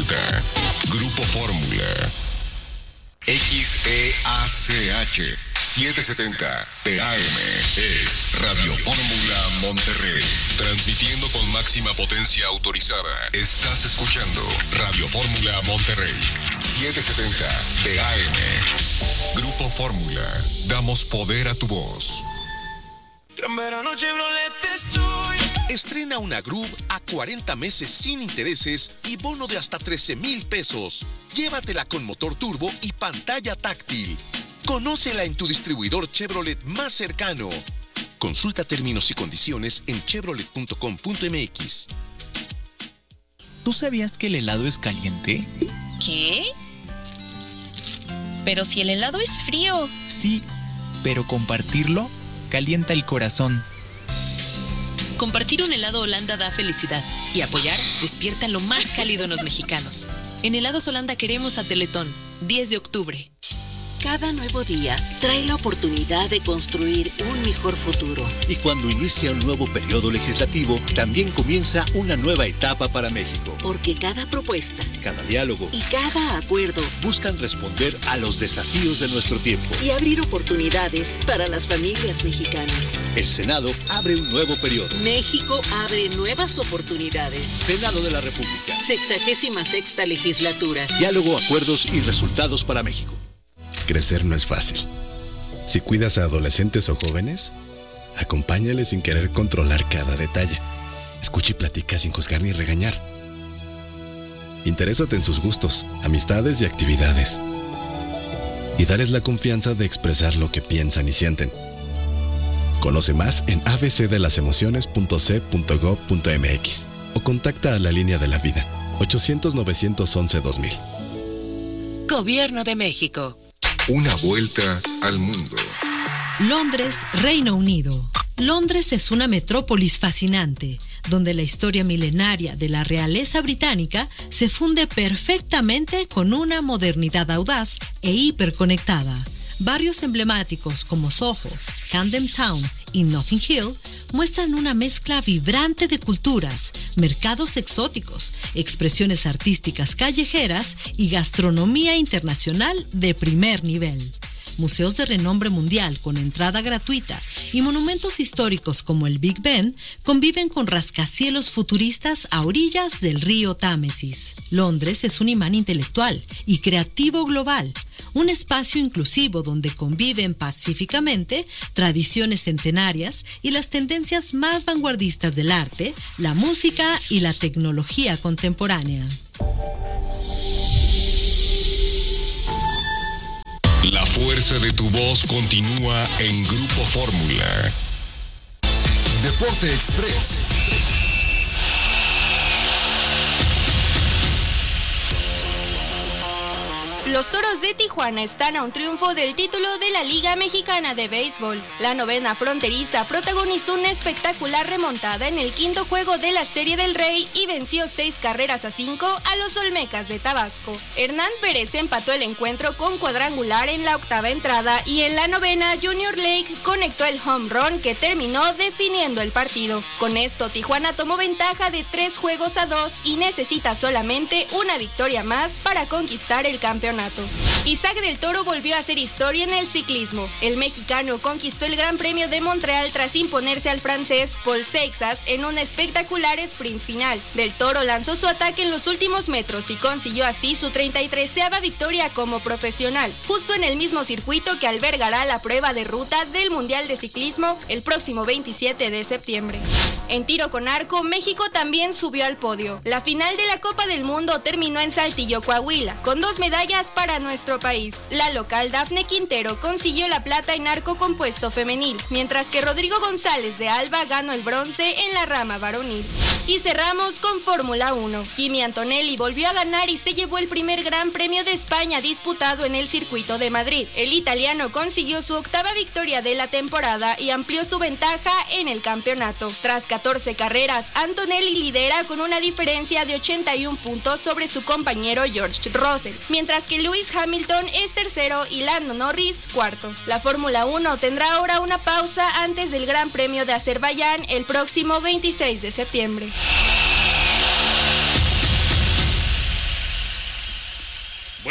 vuelta. Grupo Fórmula. XEACH 770 AM es Radio Fórmula Monterrey. Transmitiendo con máxima potencia autorizada. Estás escuchando Radio Fórmula Monterrey 770 AM. Grupo Fórmula. Damos poder a tu voz. Gran verano Chevrolet estoy. Estrena una Groove a 40 meses sin intereses y bono de hasta 13,000 pesos. Llévatela con motor turbo y pantalla táctil. Conócela en tu distribuidor Chevrolet más cercano. Consulta términos y condiciones en chevrolet.com.mx. ¿Tú sabías que el helado es caliente? ¿Qué? Pero si el helado es frío. Sí, pero compartirlo calienta el corazón. Compartir un helado Holanda da felicidad y apoyar despierta lo más cálido en los mexicanos. En Helados Holanda queremos a Teletón, 10 de octubre. Cada nuevo día trae la oportunidad de construir un mejor futuro. Y cuando inicia un nuevo periodo legislativo, también comienza una nueva etapa para México. Porque cada propuesta, cada diálogo y cada acuerdo buscan responder a los desafíos de nuestro tiempo y abrir oportunidades para las familias mexicanas. El Senado abre un nuevo periodo. México abre nuevas oportunidades. Senado de la República. 66ª legislatura. Diálogo, acuerdos y resultados para México. Crecer no es fácil. Si cuidas a adolescentes o jóvenes, acompáñales sin querer controlar cada detalle. Escucha y platica sin juzgar ni regañar. Interésate en sus gustos, amistades y actividades. Y dales la confianza de expresar lo que piensan y sienten. Conoce más en abcdelasemociones.c.gov.mx o contacta a la línea de la vida 800-911-2000. Gobierno de México. Una vuelta al mundo. Londres, Reino Unido. Londres es una metrópolis fascinante, donde la historia milenaria de la realeza británica se funde perfectamente con una modernidad audaz e hiperconectada. Barrios emblemáticos como Soho, Camden Town y Notting Hill muestran una mezcla vibrante de culturas, mercados exóticos, expresiones artísticas callejeras y gastronomía internacional de primer nivel. Museos de renombre mundial con entrada gratuita y monumentos históricos como el Big Ben conviven con rascacielos futuristas a orillas del río Támesis. Londres es un imán intelectual y creativo global, un espacio inclusivo donde conviven pacíficamente tradiciones centenarias y las tendencias más vanguardistas del arte, la música y la tecnología contemporánea. La fuerza de tu voz continúa en Grupo Fórmula. Deporte Express. Los Toros de Tijuana están a un triunfo del título de la Liga Mexicana de Béisbol. La novena fronteriza protagonizó una espectacular remontada en el quinto juego de la Serie del Rey y venció 6-5 a los Olmecas de Tabasco. Hernán Pérez empató el encuentro con cuadrangular en la octava entrada y en la novena Junior Lake conectó el home run que terminó definiendo el partido. Con esto Tijuana tomó ventaja de 3-2 y necesita solamente una victoria más para conquistar el campeonato. Isaac del Toro volvió a hacer historia en el ciclismo. El mexicano conquistó el Gran Premio de Montreal tras imponerse al francés Paul Seixas en un espectacular sprint final. Del Toro lanzó su ataque en los últimos metros y consiguió así su 33ª victoria como profesional, justo en el mismo circuito que albergará la prueba de ruta del Mundial de Ciclismo el próximo 27 de septiembre. En tiro con arco, México también subió al podio. La final de la Copa del Mundo terminó en Saltillo, Coahuila, con 2 medallas para nuestro país. La local Dafne Quintero consiguió la plata en arco compuesto femenil, mientras que Rodrigo González de Alba ganó el bronce en la rama varonil. Y cerramos con Fórmula 1. Kimi Antonelli volvió a ganar y se llevó el primer Gran Premio de España disputado en el circuito de Madrid. El italiano consiguió su 8ª victoria de la temporada y amplió su ventaja en el campeonato. Tras 14 carreras, Antonelli lidera con una diferencia de 81 puntos sobre su compañero George Russell, mientras que Lewis Hamilton es tercero y Lando Norris cuarto. La Fórmula 1 tendrá ahora una pausa antes del Gran Premio de Azerbaiyán el próximo 26 de septiembre.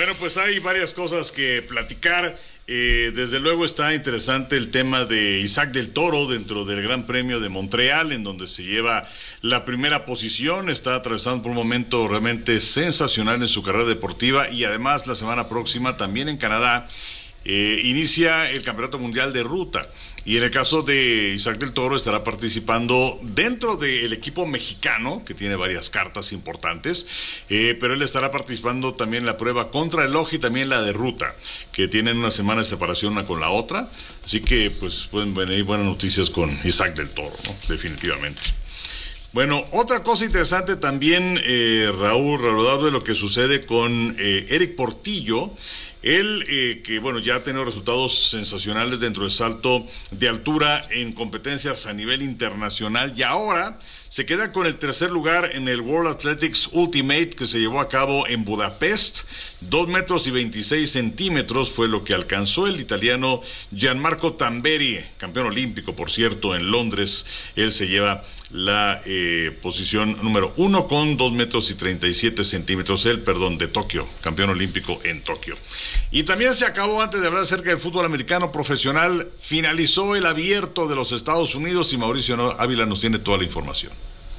Bueno, pues hay varias cosas que platicar. Desde luego está interesante el tema de Isaac del Toro dentro del Gran Premio de Montreal, en donde se lleva la primera posición. Está atravesando por un momento realmente sensacional en su carrera deportiva, y además la semana próxima también en Canadá inicia el Campeonato Mundial de Ruta. Y en el caso de Isaac del Toro estará participando dentro del equipo mexicano, que tiene varias cartas importantes, pero él estará participando también en la prueba contrarreloj y también la de ruta, que tienen una semana de separación una con la otra. Así que pues pueden venir buenas noticias con Isaac del Toro, ¿no? Definitivamente. Bueno, otra cosa interesante también, Raúl, alrededor de lo que sucede con Eric Portillo. Él, que bueno, ya ha tenido resultados sensacionales dentro del salto de altura en competencias a nivel internacional, y ahora se queda con el tercer lugar en el World Athletics Ultimate que se llevó a cabo en Budapest. 2 metros y 26 centímetros fue lo que alcanzó el italiano Gianmarco Tamberi, campeón olímpico, por cierto, en Londres. Él se lleva la posición número 1 con 2 metros y 37 centímetros, de Tokio, campeón olímpico en Tokio. Y también se acabó, antes de hablar acerca del fútbol americano profesional, finalizó el Abierto de los Estados Unidos, y Mauricio Ávila nos tiene toda la información.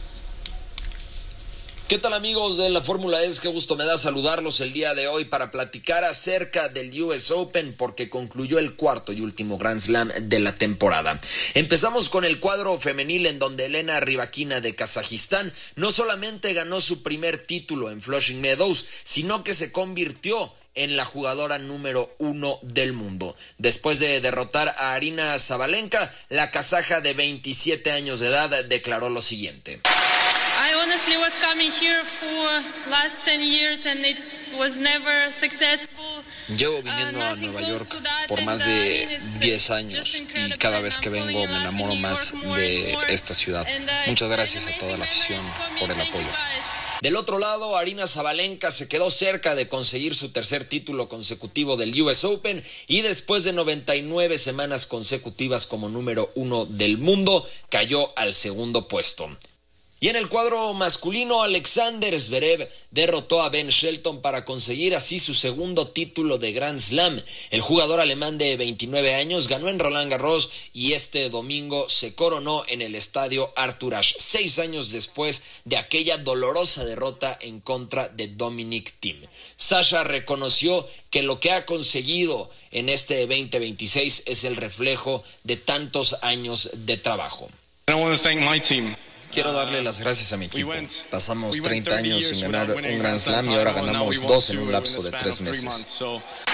¿Qué tal, amigos de la Fórmula E? Qué gusto me da saludarlos el día de hoy para platicar acerca del US Open, porque concluyó el cuarto y último Grand Slam de la temporada. Empezamos con el cuadro femenil, en donde Elena Rybakina de Kazajistán no solamente ganó su primer título en Flushing Meadows, sino que se convirtió en la jugadora número 1 del mundo. Después de derrotar a Aryna Sabalenka, la kazaja de 27 años de edad declaró lo siguiente. I honestly was coming here for last 10 years and it was never successful. Llevo viniendo a Nueva York por más de 10 años y cada vez que vengo me enamoro más de esta ciudad. Muchas gracias a toda la afición por el apoyo. Del otro lado, Aryna Sabalenka se quedó cerca de conseguir su tercer título consecutivo del US Open, y después de 99 semanas consecutivas como número 1 del mundo, cayó al segundo puesto. Y en el cuadro masculino, Alexander Zverev derrotó a Ben Shelton para conseguir así su segundo título de Grand Slam. El jugador alemán de 29 años ganó en Roland Garros y este domingo se coronó en el estadio Arthur Ashe, 6 años después de aquella dolorosa derrota en contra de Dominic Thiem. Sasha reconoció que lo que ha conseguido en este 2026 es el reflejo de tantos años de trabajo. I want to thank my team. Quiero darle las gracias a mi equipo. Pasamos 30 años sin ganar un Grand Slam y ahora ganamos 2 en un lapso de 3 meses.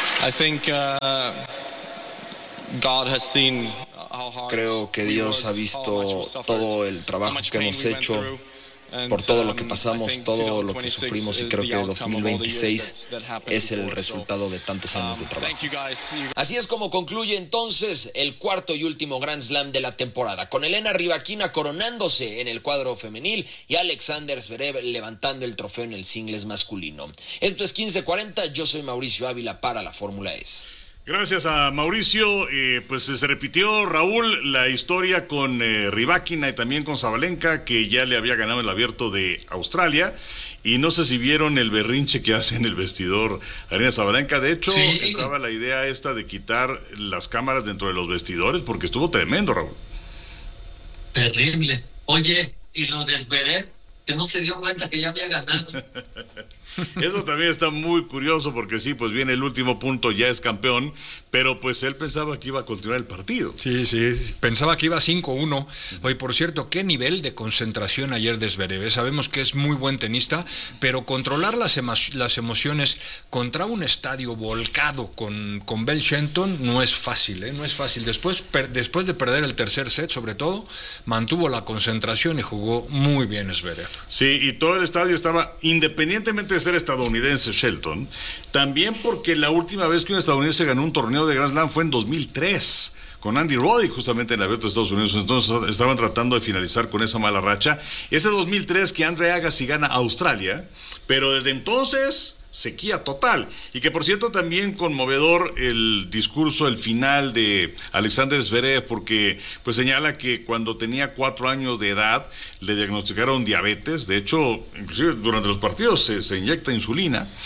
Creo que Dios ha visto todo el trabajo que hemos hecho, por todo lo que pasamos, todo lo que sufrimos, y creo que 2026 es el resultado de tantos años de trabajo. Así es como concluye entonces el cuarto y último Grand Slam de la temporada, con Elena Rybakina coronándose en el cuadro femenil y Alexander Zverev levantando el trofeo en el singles masculino. Esto es 1540, yo soy Mauricio Ávila para la Fórmula E. Gracias a Mauricio. Pues se repitió, Raúl, la historia con Rybakina y también con Sabalenka, que ya le había ganado el Abierto de Australia, y no sé si vieron el berrinche que hace en el vestidor Aryna Sabalenka. De hecho, estaba la idea esta de quitar las cámaras dentro de los vestidores, porque estuvo tremendo, Raúl. Terrible. Oye, y lo de Zverev, que no se dio cuenta que ya había ganado. Eso también está muy curioso, porque sí, pues viene el último punto, ya es campeón, pero pues él pensaba que iba a continuar el partido. Sí, pensaba que iba 5-1. Oye, por cierto, qué nivel de concentración ayer de Zverev. Sabemos que es muy buen tenista, pero controlar las emociones contra un estadio volcado con Ben Shelton no es fácil, no es fácil. Después de perder el tercer set, sobre todo, mantuvo la concentración y jugó muy bien Zverev. Sí, y todo el estadio estaba, independientemente de ser estadounidense Shelton, también porque la última vez que un estadounidense ganó un torneo de Grand Slam fue en 2003 con Andy Roddick, justamente en el Abierto de Estados Unidos. Entonces estaban tratando de finalizar con esa mala racha. Ese 2003 que Andre Agassi gana a Australia, pero desde entonces sequía total. Y que por cierto también conmovedor el discurso, el final de Alexander Zverev, porque pues señala que cuando tenía 4 años de edad le diagnosticaron diabetes. De hecho, inclusive durante los partidos se inyecta insulina,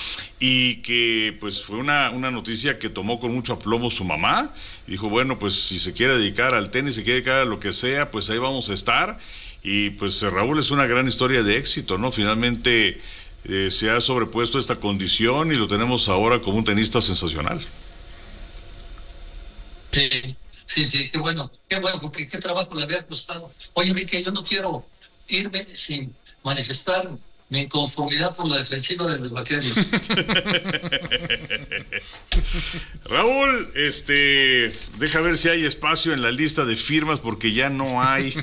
y que pues fue una noticia que tomó con mucho aplomo su mamá. Dijo, bueno, pues si se quiere dedicar al tenis, se quiere dedicar a lo que sea, pues ahí vamos a estar. Y pues Raúl es una gran historia de éxito, ¿no? Finalmente se ha sobrepuesto esta condición y lo tenemos ahora como un tenista sensacional. Sí, qué bueno, porque qué trabajo le había costado. Oye, Enrique, yo no quiero irme sin manifestar mi inconformidad por la defensiva de los Vaqueros. Raúl, deja ver si hay espacio en la lista de firmas porque ya no hay.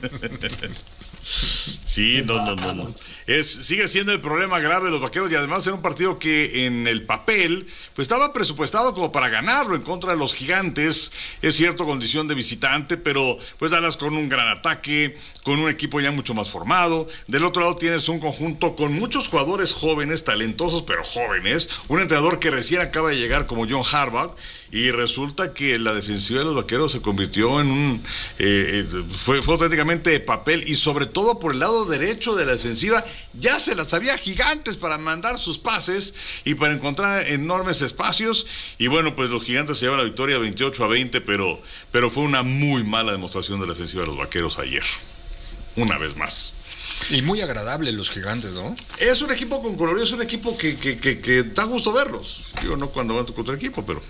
Sí, no. Sigue siendo el problema grave de los Vaqueros y además era un partido que en el papel pues estaba presupuestado como para ganarlo en contra de los Gigantes. Es cierto, condición de visitante, pero pues Dallas con un gran ataque, con un equipo ya mucho más formado. Del otro lado tienes un conjunto con muchos jugadores jóvenes, talentosos pero jóvenes, un entrenador que recién acaba de llegar como John Harbaugh, y resulta que la defensiva de los Vaqueros se convirtió en fue auténticamente de papel, y sobre todo por el lado derecho de la defensiva ya se las sabía Gigantes para mandar sus pases y para encontrar enormes espacios, y bueno, pues los Gigantes se llevan la victoria 28-20, pero fue una muy mala demostración de la defensiva de los Vaqueros ayer, una vez más. Y muy agradable los Gigantes, ¿no? Es un equipo con colorido, es un equipo que da gusto verlos. Digo, no cuando van contra el equipo, pero...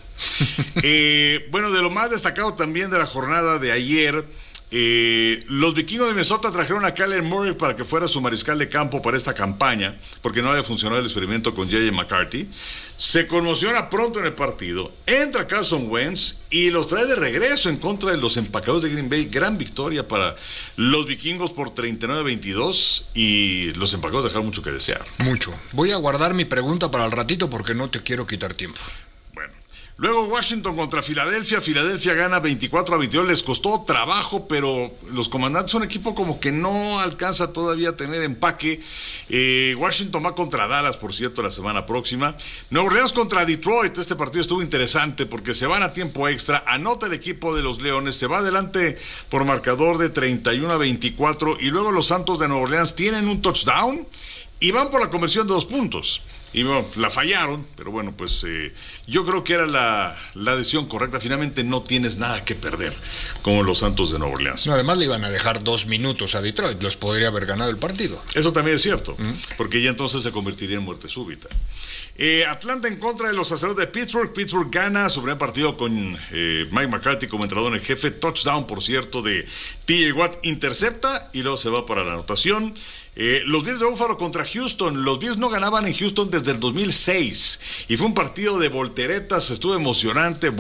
bueno, de lo más destacado también de la jornada de ayer, los Vikingos de Minnesota trajeron a Kyler Murray para que fuera su mariscal de campo para esta campaña, porque no había funcionado el experimento con J.J. McCarthy. Se conmociona pronto en el partido, entra Carson Wentz y los trae de regreso en contra de los Empacadores de Green Bay. Gran victoria para los Vikingos por 39-22, y los Empacadores dejaron mucho que desear. Mucho. Voy a guardar mi pregunta para el ratito porque no te quiero quitar tiempo. Luego Washington contra Filadelfia. Filadelfia gana 24-22. Les costó trabajo, pero los Comandantes son un equipo como que no alcanza todavía a tener empaque. Washington va contra Dallas, por cierto, la semana próxima. Nueva Orleans contra Detroit. Este partido estuvo interesante porque se van a tiempo extra. Anota el equipo de los Leones. Se va adelante por marcador de 31-24. Y luego los Santos de Nueva Orleans tienen un touchdown y van por la conversión de 2 puntos. Y bueno, la fallaron, pero bueno, pues yo creo que era la decisión correcta. Finalmente no tienes nada que perder como los Santos de Nueva Orleans. No, además le iban a dejar 2 minutos a Detroit, los podría haber ganado el partido. Eso también es cierto, porque ya entonces se convertiría en muerte súbita. Atlanta en contra de los Sacerdotes de Pittsburgh. Pittsburgh gana su primer partido con Mike McCarthy como entrenador en jefe. Touchdown, por cierto, de TJ Watt, intercepta y luego se va para la anotación. Los Bills de Buffalo contra Houston. Los Bills no ganaban en Houston desde el 2006 y fue un partido de volteretas, estuvo emocionante.